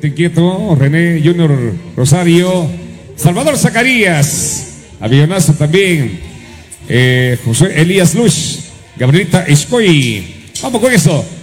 Te Inquieto, René Junior Rosario, Salvador Zacarías, avionazo también, José Elías Luz, Gabrielita Escoy. Vamos con eso.